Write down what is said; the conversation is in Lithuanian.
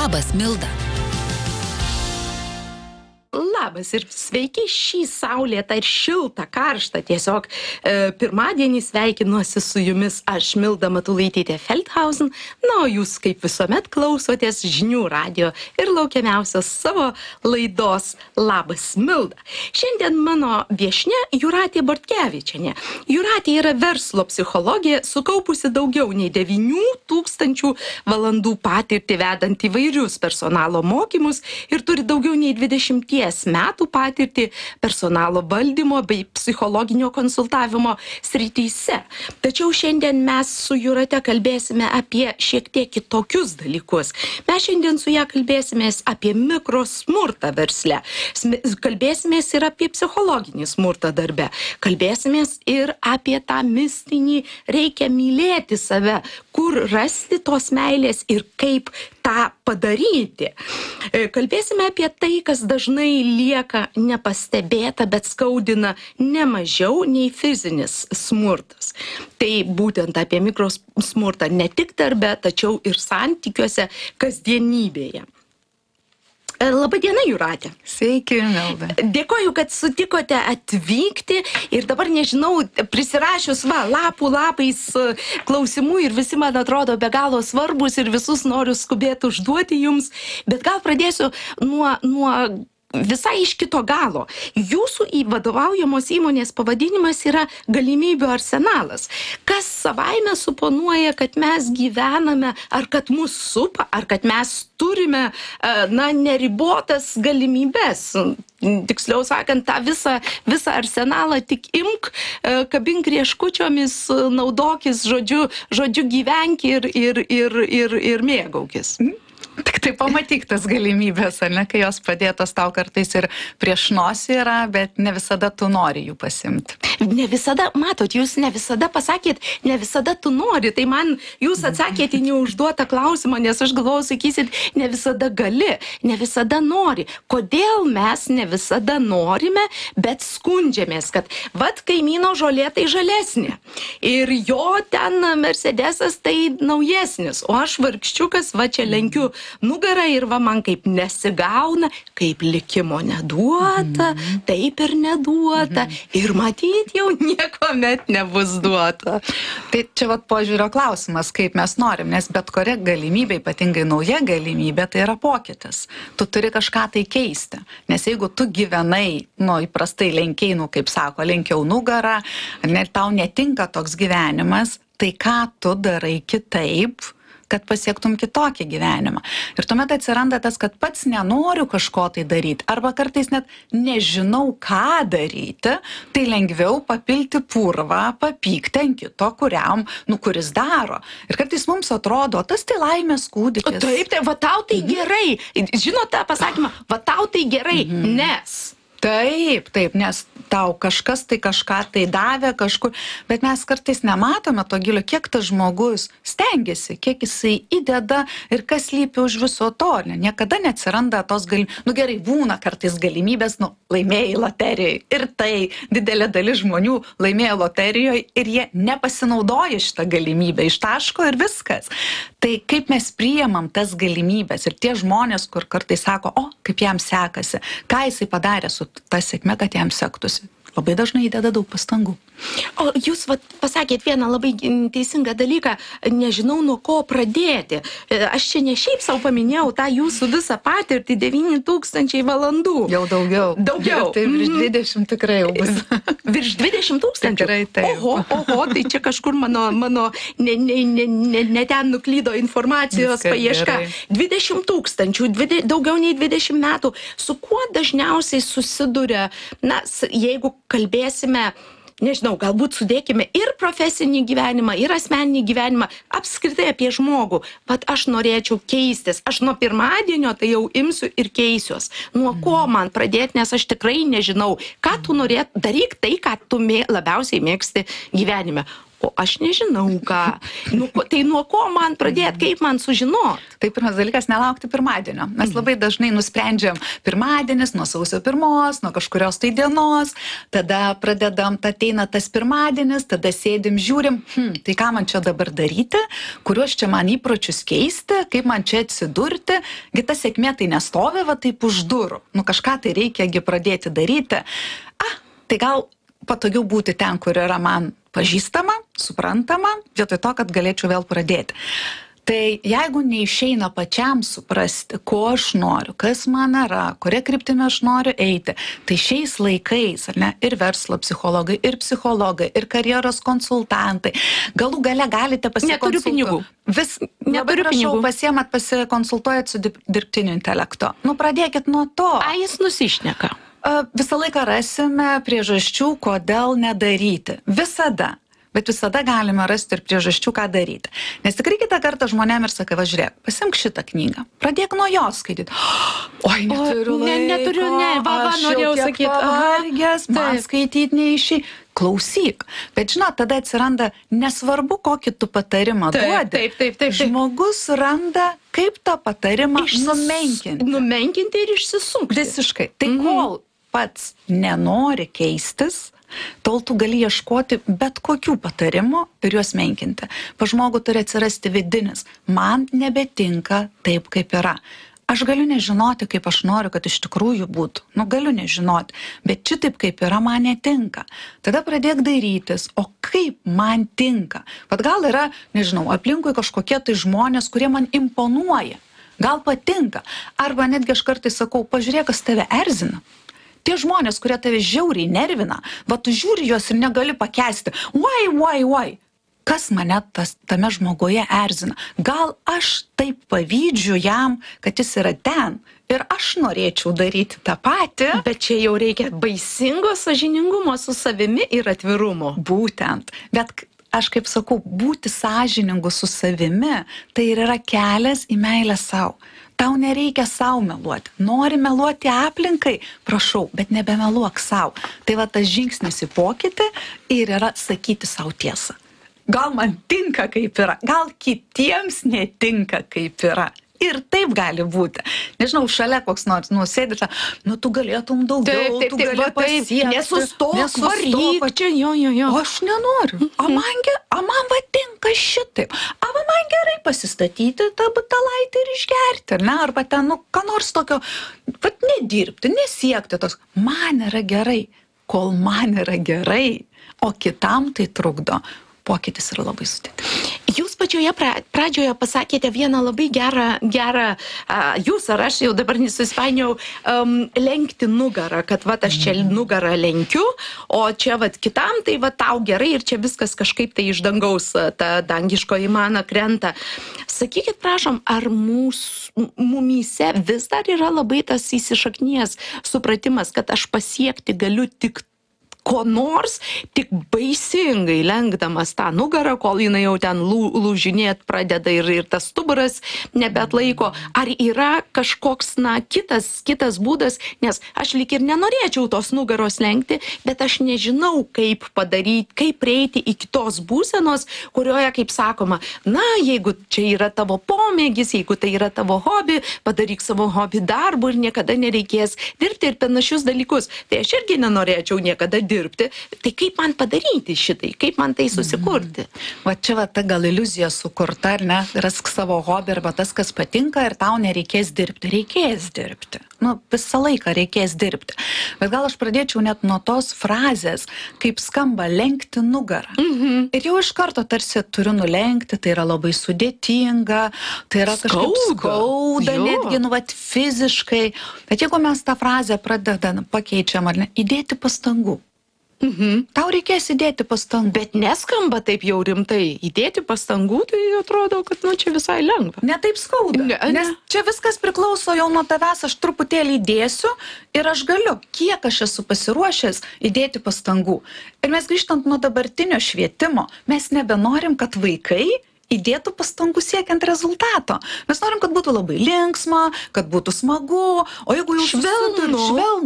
Labas, Milda. Labas ir sveiki šį saulėtą ir šiltą, karštą tiesiog pirmadienį sveikinuosi su jumis aš Milda Matulaitytė Feldhausen, na, o jūs kaip visuomet klausotės žinių radijo ir laukiamiausios savo laidos Labas, Milda. Šiandien mano viešnia Jūratė Bortkevičienė. Jūratė yra verslo psichologė, sukaupusi daugiau nei 9000 valandų patirtį vedant įvairius personalo mokymus ir turi daugiau nei 20 metų patirtį personalo valdymo bei psichologinio konsultavimo srityse. Tačiau šiandien mes su Jūrate kalbėsime apie šiek tiek kitokius dalykus. Mes šiandien su ją kalbėsimės apie mikrosmurtą versle. Kalbėsimės ir apie psichologinį smurtą darbe. Kalbėsimės ir apie tą mistinį reikia mylėti save, kur rasti tos meilės ir kaip tą padaryti. Kalbėsime apie tai, kas dažnai lieka nepastebėta, bet skaudina ne mažiau nei fizinis smurtas. Tai būtent apie mikrosmurtą ne tik darbe, tačiau ir santykiuose kasdienybėje. Labadiena, Jūratė. Sveiki, Milda. Dėkoju, kad sutikote atvykti ir dabar nežinau, prisirašius lapais klausimų ir visi man atrodo be galo svarbus ir visus noriu skubėti užduoti jums, bet gal pradėsiu nuo visai iš kito galo. Jūsų vadovaujamos įmonės pavadinimas yra galimybių arsenalas. Kas savaime suponuoja, kad mes gyvename, ar kad mus supa, ar kad mes turime, neribotas galimybes. Tiksliau sakant, tą visą arsenalą tik imk, kabink rieškučiomis, naudokis, žodžiu gyvenk ir mėgaukis. Tik tai pamatyk tas galimybės, ne, kai jos padėtos tau kartais ir prieš nosį yra, bet ne visada tu nori jų pasimti. Ne visada, matot, jūs ne visada pasakėt, ne visada tu nori, tai man jūs atsakėte neužduotą klausimą, nes aš galvojau, sakysit, ne visada gali, ne visada nori. Kodėl mes ne visada norime, bet skundžiamės, kad kaimyno žolė tai žalesnė ir jo ten Mercedesas tai naujesnis, o aš vargščiukas, čia lenkiu nugarą ir man kaip nesigauna, kaip likimo neduota, taip ir neduota ir matyt jau niekuomet nebus duota. Tai čia požiūrio klausimas, kaip mes norim, nes bet kuria galimybė, ypatingai nauja galimybė, tai yra pokytis. Tu turi kažką tai keisti, nes jeigu tu gyvenai, įprastai lenkiai, kaip sako, lenkiau nugarą, tau netinka toks gyvenimas, tai ką tu darai kitaip, kad pasiektum kitokį gyvenimą. Ir tuomet atsiranda tas, kad pats nenoriu kažko tai daryti, arba kartais net nežinau, ką daryti, tai lengviau papilti purvą, papykti ant kito, kuris daro. Ir kartais mums atrodo, tas tai laimės kūdikis. Taip, tau tai gerai. Žinot tą pasakymą, tau tai gerai, nes... Taip, nes tau kažkas tai kažką tai davė kažkur, bet mes kartais nematome to gilio, kiek tas žmogus stengiasi, kiek jisai įdeda ir kas slypi už viso to. Niekada neatsiranda tos galimybės. Gerai, būna kartais galimybės, laimėjai loterijoje. Ir tai didelė dalis žmonių laimėjo loterijoje ir jie nepasinaudoja šitą galimybę, ištaško ir viskas. Tai kaip mes priimam tas galimybės ir tie žmonės, kur kartais sako, kaip jam sekasi, ką jisai padarė su ta sėkme, kad jam sektųsi. Labai dažnai įdeda daug pastangų. O jūs pasakėt vieną labai teisingą dalyką, nežinau nuo ko pradėti. Aš čia ne šiaip savo paminėjau tą jūsų visą patirtį, 9000 valandų. Jau daugiau. Daugiau. Tai virš 20 tikrai jau bus. Virš 20 000? Tikrai taip. Oho, tai čia kažkur mano ne ten nuklydo informacijos paieška. 20 000, daugiau nei 20 metų. Su kuo dažniausiai susiduria, jeigu kalbėsime, nežinau, galbūt sudėkime ir profesinį gyvenimą, ir asmeninį gyvenimą, apskritai apie žmogų. Aš norėčiau keistis. Aš nuo pirmadienio tai jau imsiu ir keisiuos. Nuo ko man pradėti, nes aš tikrai nežinau, ką tu daryk tai, ką tu labiausiai mėgsti gyvenime. o aš nežinau ką. Tai nuo ko man pradėti, kaip man sužinot? Tai pirmas dalykas - nelaukti pirmadienio. Mes labai dažnai nusprendžiam pirmadienis nuo sausio 1, nuo kažkurios tai dienos, tada pradedam, ateina tas pirmadienis, tada sėdim, žiūrim, tai ką man čia dabar daryti, kuriuos čia man įpročius keisti, kaip man čia atsidurti, gi ta sėkmė tai nestovi va taip už durų. Nu kažką tai reikiagi pradėti daryti. Tai gal patogiau būti ten, kur yra man pažįstama, suprantama, vietoj to, kad galėčiau vėl pradėti. Tai jeigu neišeina pačiam suprasti, ko aš noriu, kas man yra, kuria kryptimi aš noriu eiti, tai šiais laikais, ar ne, ir verslo psichologai, ir psichologai, ir karjeros konsultantai, galų gale galite pasikonsultuoti. Neturiu pinigų. Labai prašau, pasiemat, pasikonsultuojat su dirbtiniu intelektu. Nu, pradėkit nuo to. Jis nusišneka. Visą laiką rasime priežasčių, kodėl nedaryti. Visada. Bet visada galime rasti ir priežasčių, ką daryti. Nes tikrai kitą kartą žmonėm ir sakai, va žiūrėk, pasimk šitą knygą, pradėk nuo jos skaityti. Oi, neturiu laiko, norėjau sakyti, pavargęs, man skaityti neišį. Klausyk. Bet žinot, tada atsiranda nesvarbu, kokį tu patarimą duodi. Taip. Žmogus randa, kaip tą patarimą numenkinti. Numenkinti ir išsisukti. Visiškai. Tai kol pats nenori keistis, tol tu gali ieškoti bet kokių patarimų ir juos menkinti. Pa žmogų turi atsirasti vidinis. Man nebetinka taip, kaip yra. Aš galiu nežinoti, kaip aš noriu, kad iš tikrųjų būtų. Nu, galiu nežinoti. Bet šitaip, kaip yra, man netinka. Tada pradėk dairytis, o kaip man tinka. Vat gal yra, nežinau, aplinkui kažkokie tai žmonės, kurie man imponuoja. Gal patinka. Arba netgi aš kartais sakau, pažiūrėk, kas tave erzina. Tie žmonės, kurie tave žiauriai nervina, va tu žiūri juos ir negali pakęsti. Why? Kas mane tame žmogoje erzina? Gal aš taip pavydžiu jam, kad jis yra ten ir aš norėčiau daryti tą patį. Bet čia jau reikia baisingo sąžiningumo su savimi ir atvirumo. Būtent. Bet aš kaip sakau, būti sąžiningu su savimi, tai ir yra kelias į meilę sau. Tau nereikia sau meluoti. Nori meluoti aplinkai, prašau, bet nebemeluok sau. Tai va tas žingsnis į pokytį ir yra sakyti sau tiesą. Gal man tinka kaip yra, gal kitiems netinka kaip yra. Ir taip gali būti. Nežinau, šalia koks nors, sėdi, tu galėtum daugiau, tu gali pasiekti. Nesustok, varyk, čia, jo. Aš nenoriu. Man va tinka šitaip. Va man gerai pasistatyti tą butelaitį ir išgerti, ar ne? Arba ten, ką nors tokio, vat nedirbti, nesiekti tos. Man yra gerai, kol man yra gerai, o kitam tai trukdo. Pokytis yra labai sudėtingas. Jūs pačioje pradžioje pasakėte vieną labai gerą, jūs ar aš jau dabar nesusipainiau, lenkti nugarą, kad va aš čia nugarą lenkiu, o čia va kitam tai va tau gerai ir čia viskas kažkaip tai iš dangaus ta dangiškoji mana krenta. Sakykit, prašom, ar mumyse vis dar yra labai tas įsišaknijęs supratimas, kad aš pasiekti galiu tik ko nors, tik baisingai lenkdamas tą nugarą, kol jinai jau ten lūžinėt pradeda ir tas stuburas nebeatlaiko. Ar yra kažkoks, kitas būdas, nes aš lyg ir nenorėčiau tos nugaros lenkti, bet aš nežinau, kaip padaryti, kaip prieiti iki tos būsenos, kurioje, kaip sakoma, jeigu čia yra tavo pomėgis, jeigu tai yra tavo hobi, padaryk savo hobi darbu ir niekada nereikės dirbti ir panašius dalykus. Tai aš irgi nenorėčiau niekada dirbti. Tai kaip man padaryti šitai? Kaip man tai susikurti? Va čia va ta gal iliuzija sukurta, ar ne? Rask savo hobį arba tas, kas patinka ir tau nereikės dirbti. Reikės dirbti. Visą laiką reikės dirbti. Bet gal aš pradėčiau net nuo tos frazės, kaip skamba lenkti nugarą. Ir jau iš karto tarsi turiu nulenkti, tai yra labai sudėtinga, tai yra kažkaip skauda, netgi fiziškai. Bet jeigu mes tą frazę pradedam, pakeičiam, ar ne, įdėti pastangų. Tau reikės įdėti pastangų. Bet neskamba taip jau rimtai. Įdėti pastangų, tai atrodo, kad čia visai lengva. Ne taip skauda. Nes čia viskas priklauso jau nuo tavęs, aš truputėlį įdėsiu ir aš galiu, kiek aš esu pasiruošęs įdėti pastangų. Ir mes grįžtant nuo dabartinio švietimo, mes nebenorim, kad vaikai įdėtų pastangų siekiant rezultato. Mes norim, kad būtų labai linksma, kad būtų smagu, o jeigu jau švelnu,